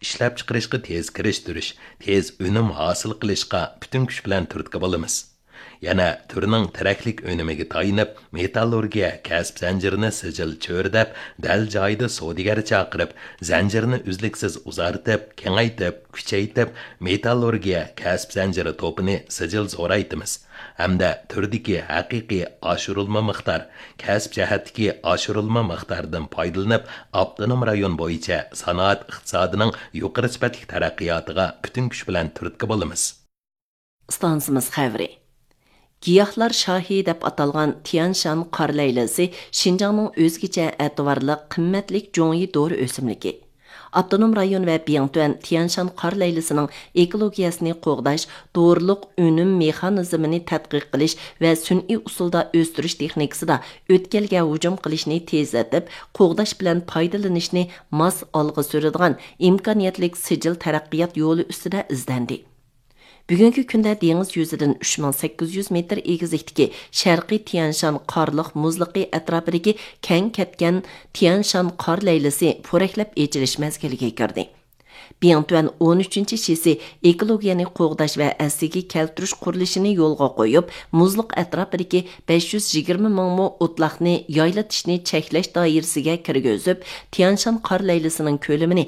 ishlab chiqarishga tez kirishtirish, tez unum hosil qilishga butun kuch bilan turtki bo'lamiz. Yana türning teraklik önümiga tayinib, metallurgiya kasb zanjirini sijil cho'rdab, dal joyida savdogar chaqirib, zanjirni uzluksiz uzartib, kengaytib, kuchaytib, metallurgiya kasb zanjiri to'pini sijil zo'raytimiz. Hamda turdagi haqiqiy oshirilma miqdor, kasb jihatdagi oshirilma miqdoridan foydalanib, avtonom rayon bo'yicha sanoat iqtisodining yuqori sifatli taraqqiyotiga butun kuch bilan turtki bo'lamiz. Stansimiz xavri. Giyohlar Şahi deb atalgan Tianshan qor laylasi Şinjanning o'zgacha e'tiborli qimmatlik jo'ngi dori o'simligi. Avtonom rayon va Biyangtuan Tianshan qor laylasining ekologiyasini qo'g'dash, dorilik unum mexanizmini tadqiq qilish va sun'iy usulda o'stirish texnikasida o'tkalga hujum qilishni tezlatib, qo'g'dash bilan foydalanishni mos olg'a suradigan imkoniyatlik sijil taraqqiyot yo'li ustida izlandi. Bugungi kunda dengiz yuzidan 3800 metr egizlikdagi Sharqiy Tianshan qorliq muzliqi atrofidagi keng ketgan Tianshan qor laylasi po'raklab echilish mazgiliga kirdi. Biyangtuan 13-shisi ekologiyani qo'g'dash va asliga keltirish qurilishini yo'lga qo'yib, muzliq atrofidagi 520 ming mo o'tloqni yoylatishni cheklash doirasiga kirgizib, Tianshan qor laylasining ko'lamini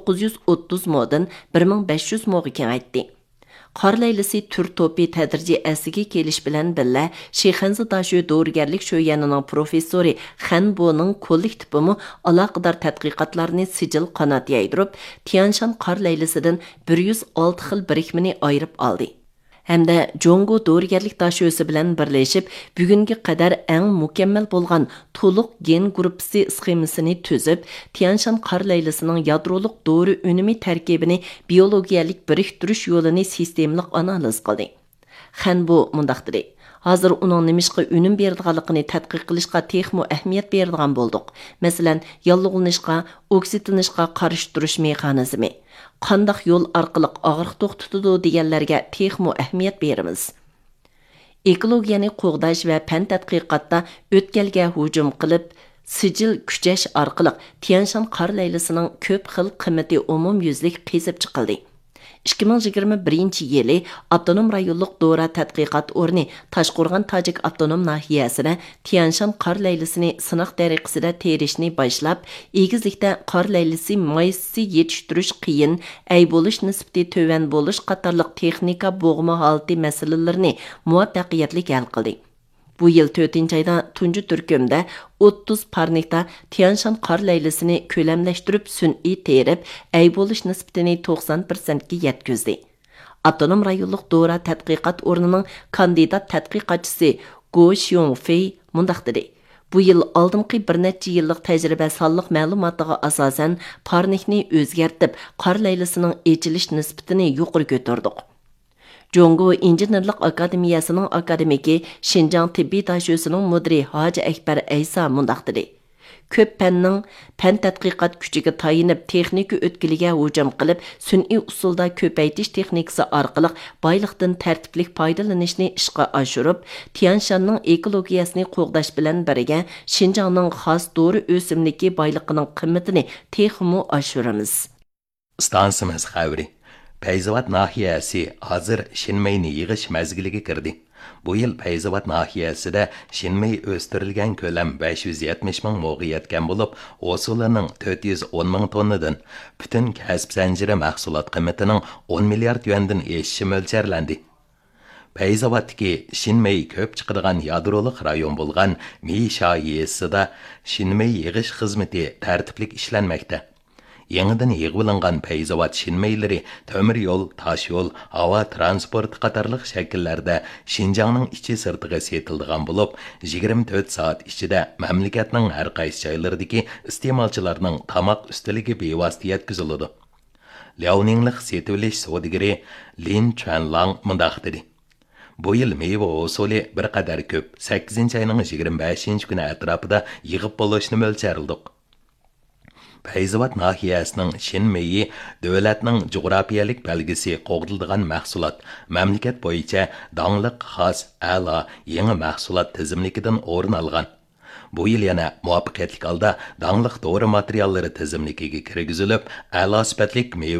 930 modan 1500 moga kengaytdi. Qor laylasi tür to'pi tadrijiy asiga kelish bilan billa Shexanzi Dashu dorigarlik sho'yanining professori Xanboning kollektivi aloqador tadqiqotlarni sijil qanot yaydirib, Tianshan qor laylasidan 106 xil birikmani ayirib oldi. Hamda Jongo dorigarlik dasho'si bilan birlashib, bugunga qadar eng mukammal bo'lgan to'liq gen gruppasi sxemasini tuzib, Tianshan qor laylasining yadroliq dori unumi tarkibini biologiyalik biriktirish yo'lini sistemlik analiz qildi. Xanbo mundaq dedi: Hozir uning nimishqa unum beradiganligini tadqiq qilishga texmo ahamiyat beradigan bo'ldik. Masalan, yallig'lanishga, oksidlanishga qarshi turish mexanizmi, qandaq yo'l orqali og'riq to'xtatadi deganlarga texmo ahamiyat beramiz. Ekologiyani qo'g'dash va fan tadqiqotda o'tkalga hujum qilib, sijil kuchash orqali Tianshan qor laylasining ko'p xil qimmati umumyuzlik qezib chiqildi. 2021 yili Avtonom rayonluq Dora tadqiqot o'rni Toshqo'rg'on Tojik avtonom nahiyasida Tianshan qor laylasini sinoq tariqasida terishni boshlab, egizlikda qor laylasi maysi yetishtirish qiyin, ay bo'lish nisbati to'van bo'lish qatorliq texnika bo'g'ma holati masalalarini muvaffaqiyatli hal qildi. Bu yil 4-oyda tunji turkumda 30 parnikda Tianshan qor laylasini ko'lamlashtirib sun'iy terib, ay bo'lish nisbatini 90% ga yetkazdi. Avtonom rayonluq Dora tadqiqot o'rnining kandidat tadqiqotchisi Go Xiongfei mundaq dedi: Bu yil oldingi bir necha yillik tajriba sonliq ma'lumotiga asosan parnikni o'zgartib, qor laylasining echilish nisbatini yuqori ko'tardik. Jongo İnjenerlik Akademiyasının akademiki Şinjan Tibbiy Dasho'sining mudiri Hoji Akbar Aysa mundaq dedi: Ko'p fanning fan tadqiqot kuchiga tayinib, texnika o'tkiliga hujum qilib, sun'iy usulda ko'paytirish texnikasi orqali boyliqdan tartiblik foydalanishni ishga oshirib, Tianshanning ekologiyasini qo'g'dash bilan birga Şinjanning xos dori o'simligi boyliqining qimmatini texmo oshiramiz. Stansimiz xavri. Payzavat nahiyasi hozir Shinmayni yig'ish mazgiliga kirdi. Bu yil Payzavat nahiyasida Shinmay o'stirilgan ko'lam 570 ming mo'ga yetgan bo'lib, o'sulining 410 ming tonnadan butun kasb zanjiri mahsulot qiymatining 10 milliard yuandan eshishi mo'ljallanadi. Payzavatdagi Shinmay ko'p chiqadigan yadroliq rayon bo'lgan Misha-yesida Shinmay yig'ish xizmati tartiblik ishlanmoqda. Yangidan yig'ilingan Payzavat Shinmaylari temir yo'l, tosh yo'l, havo transport qatorliq shakllarda Şinjanning ichi sirtiga setildigan bo'lib, 24 soat ichida mamlakatning har qaysi joylaridagi iste'molchilarning tomoq ustiligi bevosita yetkaziladi. Liaoninglik setilish savdogari Lin Chuanlang mundaq dedi: Bu yil meva usuli bir qadar ko'p, 8-oyning 25-kuni atrofida yig'ib bo'lishni mo'ljallandik. Payzavat nahiyasining Shinmayi davlatning jug'rafiyalik belgisi qo'g'dildigan mahsulot, mamlakat bo'yicha dongliq xos a'lo yangi mahsulot tizimligidan o'rin olgan. Bu yil yana muvaffaqiyatli holda dongliq dori materiallari tizimligiga kirgizilib, a'lo sifatli